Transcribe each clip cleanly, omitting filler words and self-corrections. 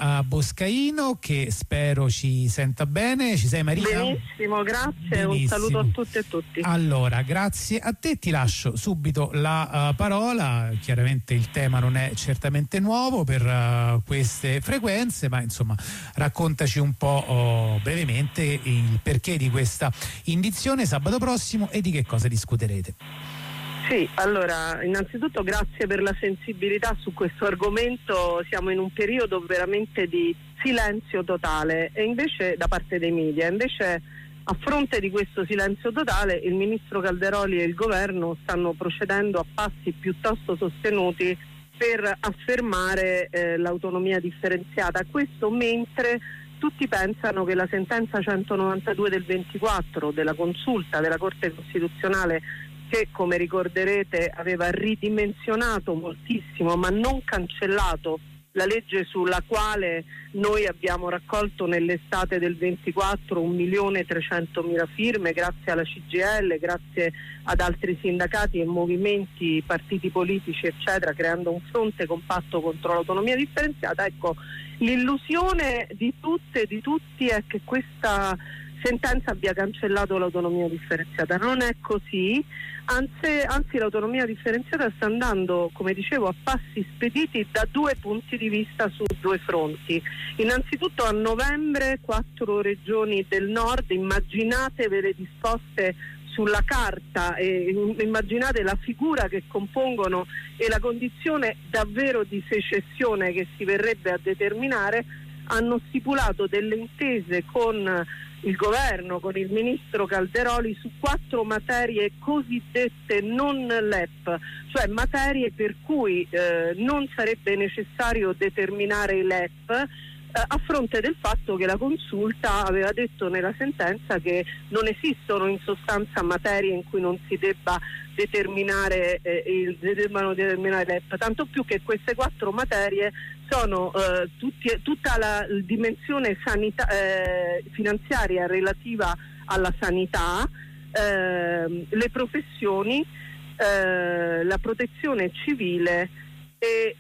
Boscaino, che spero ci senta bene. Ci sei, Maria? Benissimo, grazie. Benissimo. Un saluto a tutte e tutti. Allora, grazie a te, ti lascio subito la parola. Chiaramente il tema non è certamente nuovo per queste frequenze, ma insomma raccontaci un po' brevemente il perché di questa indizione sabato prossimo e di che cosa discuterete. Sì, allora, innanzitutto grazie per la sensibilità su questo argomento. Siamo in un periodo veramente di silenzio totale e invece da parte dei media, invece a fronte di questo silenzio totale il ministro Calderoli e il governo stanno procedendo a passi piuttosto sostenuti per affermare l'autonomia differenziata. Questo mentre tutti pensano che la sentenza 192 del 24 della consulta della Corte Costituzionale, che come ricorderete aveva ridimensionato moltissimo ma non cancellato la legge sulla quale noi abbiamo raccolto nell'estate del 24 1.300.000 firme grazie alla CGIL, grazie ad altri sindacati e movimenti, partiti politici eccetera, creando un fronte compatto contro l'autonomia differenziata. Ecco, l'illusione di tutte e di tutti è che questa sentenza abbia cancellato l'autonomia differenziata. Non è così, anzi l'autonomia differenziata sta andando, come dicevo, a passi spediti da due punti di vista su due fronti. Innanzitutto a novembre 4 regioni del nord, immaginatevele disposte sulla carta e immaginate la figura che compongono e la condizione davvero di secessione che si verrebbe a determinare, hanno stipulato delle intese con il governo, con il ministro Calderoli su 4 materie cosiddette non LEP, cioè materie per cui non sarebbe necessario determinare i LEP, a fronte del fatto che la consulta aveva detto nella sentenza che non esistono in sostanza materie in cui non si debba determinare debbano determinare LEP, tanto più che queste 4 materie sono tutta la dimensione finanziaria relativa alla sanità, le professioni, la protezione civile e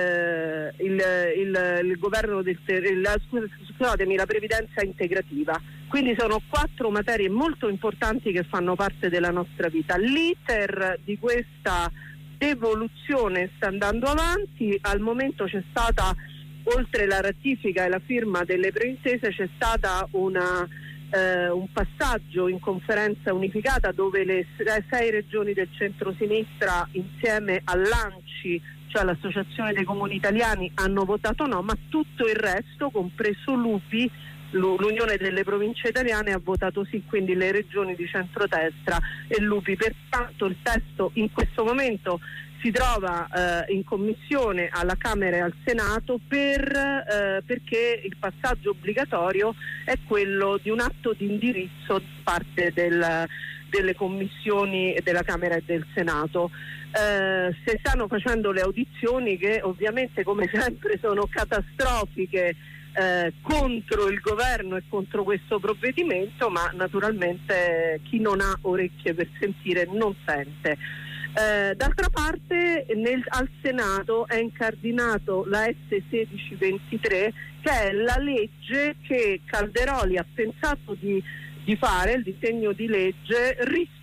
il governo la previdenza integrativa. Quindi sono 4 materie molto importanti che fanno parte della nostra vita. L'iter di questa devoluzione sta andando avanti. Al momento c'è stata, oltre la ratifica e la firma delle preintese, c'è stata un passaggio in conferenza unificata dove le 6 regioni del centro-sinistra insieme all'ANCI, cioè l'Associazione dei Comuni Italiani, hanno votato no, ma tutto il resto, compreso l'UPI, l'Unione delle Province Italiane, ha votato sì, quindi le regioni di centrodestra e l'UPI. Pertanto il testo in questo momento si trova in commissione alla Camera e al Senato perché il passaggio obbligatorio è quello di un atto di indirizzo da parte delle commissioni della Camera e del Senato. Si stanno facendo le audizioni che ovviamente come sempre sono catastrofiche contro il governo e contro questo provvedimento, ma naturalmente chi non ha orecchie per sentire non sente. D'altra parte al Senato è incardinato la S1623, che è la legge che Calderoli ha pensato di fare, il disegno di legge